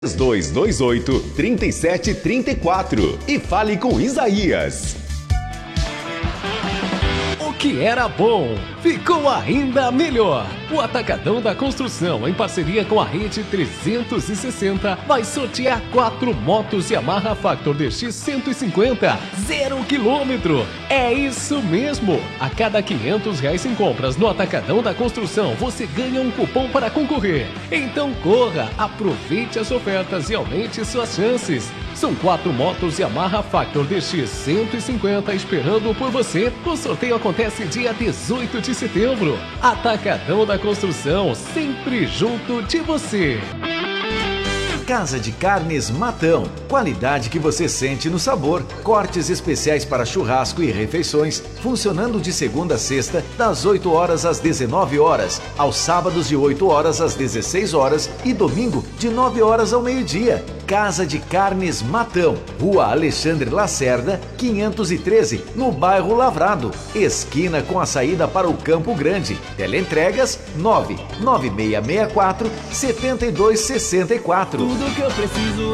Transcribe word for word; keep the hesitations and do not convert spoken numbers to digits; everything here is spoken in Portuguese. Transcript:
dois dois oito, três sete três quatro e fale com Isaías. O que era bom ficou ainda melhor. O Atacadão da Construção, em parceria com a Rede trezentos e sessenta, vai sortear quatro motos Yamaha Factor D X cento e cinquenta, zero quilômetro. É isso mesmo! A cada quinhentos reais em compras no Atacadão da Construção, você ganha um cupom para concorrer. Então corra, aproveite as ofertas e aumente suas chances. São quatro motos Yamaha Factor D X cento e cinquenta esperando por você. O sorteio acontece dia dezoito de setembro. Atacadão da Construção, sempre junto de você. Casa de Carnes Matão. Qualidade que você sente no sabor. Cortes especiais para churrasco e refeições. Funcionando de segunda a sexta, das oito horas às dezenove horas. Aos sábados de oito horas às dezesseis horas. E domingo de nove horas ao meio-dia. Casa de Carnes Matão. Rua Alexandre Lacerda, quinhentos e treze, no bairro Lavrado. Esquina com a saída para o Campo Grande. Teleentregas nove nove seis seis quatro, sete dois seis quatro. Tudo que eu preciso